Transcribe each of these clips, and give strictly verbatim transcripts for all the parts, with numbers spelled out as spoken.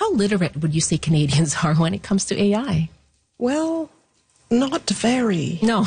how literate would you say Canadians are when it comes to A I? Well, not very. No.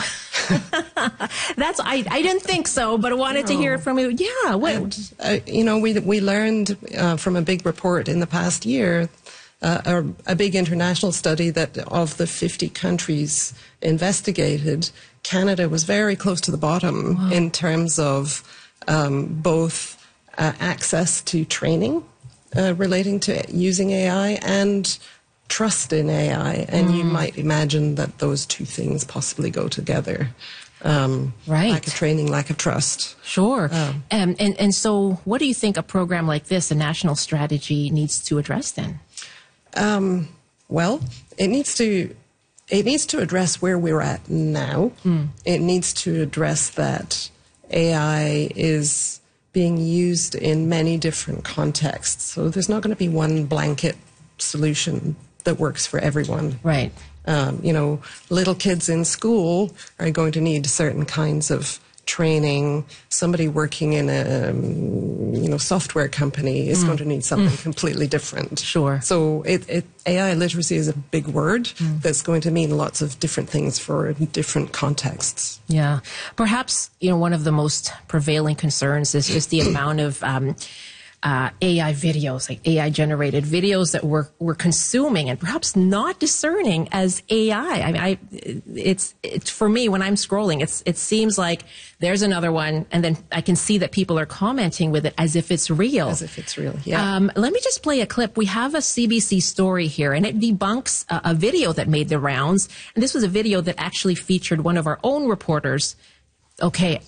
That's I, I didn't think so, but I wanted no. to hear it from you. Yeah. What? And, uh, you know, we, we learned uh, from a big report in the past year, uh, a, a big international study, that of the fifty countries investigated, Canada was very close to the bottom wow. in terms of um, both uh, access to training uh, relating to using A I and trust in A I. And mm. you might imagine that those two things possibly go together. Um, right. Lack of training, lack of trust. Sure. Um, um, and, and so what do you think a program like this, a national strategy, needs to address then? Um, well, it needs to it needs to address where we're at now. Mm. It needs to address that A I is being used in many different contexts. So there's not going to be one blanket solution that works for everyone. Right. Um, you know, little kids in school are going to need certain kinds of training. Somebody working in a, um, you know, software company is mm. going to need something mm. completely different. Sure. So it, it, A I literacy is a big word mm. that's going to mean lots of different things for different contexts. Yeah. Perhaps, you know, one of the most prevailing concerns is just the amount of um, Uh, A I videos, like A I-generated videos that we're we're consuming and perhaps not discerning as A I. I mean, I, it's it's for me when I'm scrolling, it's it seems like there's another one, and then I can see that people are commenting with it as if it's real. As if it's real, yeah. Um, let me just play a clip. We have a C B C story here, and it debunks a, a video that made the rounds. And this was a video that actually featured one of our own reporters. Okay.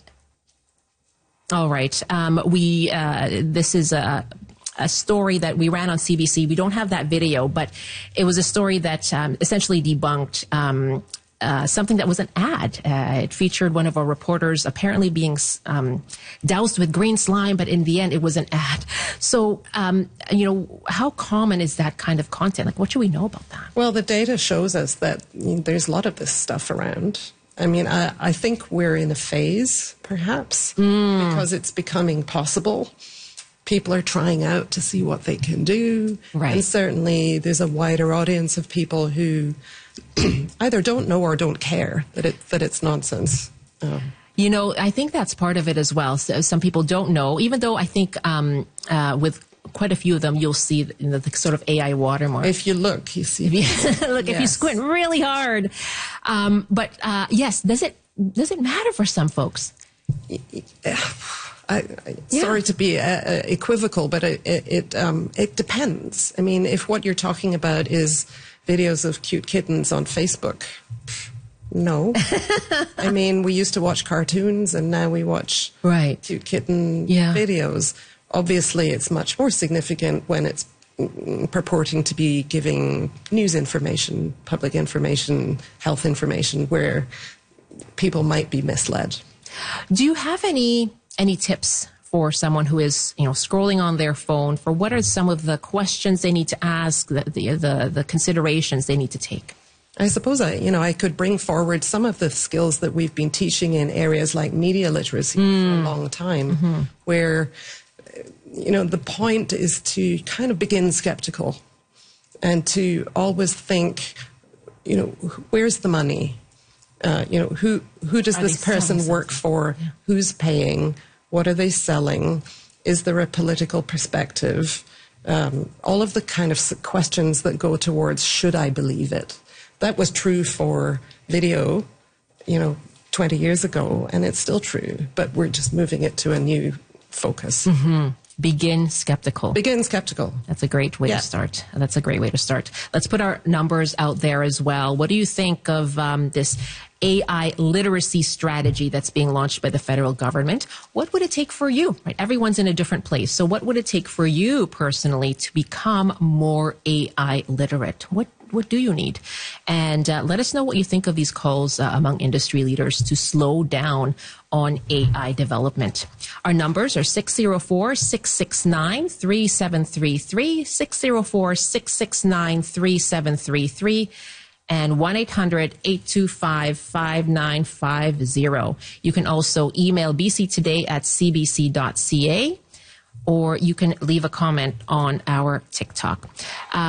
All right. Um, we, uh, this is a, a story that we ran on C B C. We don't have that video, but it was a story that um, essentially debunked um, uh, something that was an ad. Uh, it featured one of our reporters apparently being um, doused with green slime, but in the end, it was an ad. So, um, you know, how common is that kind of content? Like, what should we know about that? Well, the data shows us that you know, there's a lot of this stuff around. I mean, I, I think we're in a phase, perhaps, mm. because it's becoming possible. People are trying out to see what they can do. Right. And certainly there's a wider audience of people who either don't know or don't care that it that it's nonsense. Um, you know, I think that's part of it as well. So some people don't know, even though I think um, uh, with quite a few of them, you'll see the, you know, the sort of A I watermark. If you look, you see. If you, look, yes. if you squint really hard. Um, but uh, yes, does it does it matter for some folks? I, I, yeah. Sorry to be uh, equivocal, but it it, it, um, it depends. I mean, if what you're talking about is videos of cute kittens on Facebook, no. I mean, we used to watch cartoons, and now we watch right. cute kitten yeah. videos. Obviously, it's much more significant when it's purporting to be giving news information, public information, health information, where people might be misled. Do you have any any tips for someone who is, you know, scrolling on their phone? For what are some of the questions they need to ask, the the the, the considerations they need to take? I suppose I, you know, I could bring forward some of the skills that we've been teaching in areas like media literacy mm. for a long time, mm-hmm. where you know, the point is to kind of begin skeptical and to always think, you know, where's the money? Uh, you know, who who does are this person work for? Yeah. Who's paying? What are they selling? Is there a political perspective? Um, all of the kind of questions that go towards, should I believe it? That was true for video, you know, twenty years ago, and it's still true, but we're just moving it to a new focus. Mm-hmm. Begin skeptical. Begin skeptical. That's a great way yeah. to start. That's a great way to start. Let's put our numbers out there as well. What do you think of um, this A I literacy strategy that's being launched by the federal government? What would it take for you? Right? Everyone's in a different place. So what would it take for you personally to become more A I literate? What What do you need? And uh, let us know what you think of these calls uh, among industry leaders to slow down on A I development. Our numbers are six zero four, six six nine, three seven three three, six zero four, six six nine, three seven three three, and one eight hundred, eight two five, five nine five zero. You can also email b c today at c b c dot c a, or you can leave a comment on our TikTok. Uh,